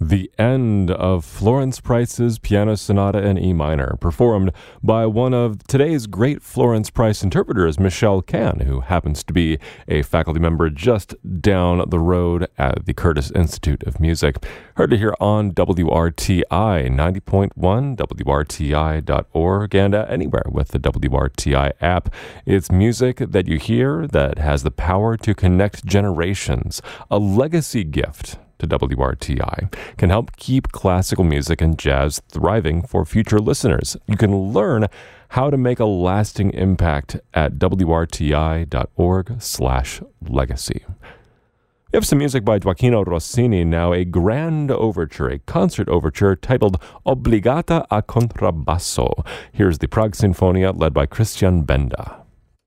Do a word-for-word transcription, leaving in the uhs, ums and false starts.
The end of Florence Price's Piano Sonata in E minor, performed by one of today's great Florence Price interpreters, Michelle Can, who happens to be a faculty member just down the road at the Curtis Institute of Music. Heard it here on W R T I ninety point one, W R T I dot org, and uh, anywhere with the W R T I app. It's music that you hear that has the power to connect generations, a legacy gift to W R T I, can help keep classical music and jazz thriving for future listeners. You can learn how to make a lasting impact at W R T I dot org slash legacy. We have some music by Gioachino Rossini now, a grand overture, a concert overture titled Obbligata a Contrabbasso. Here's the Prague Sinfonia led by Christian Benda.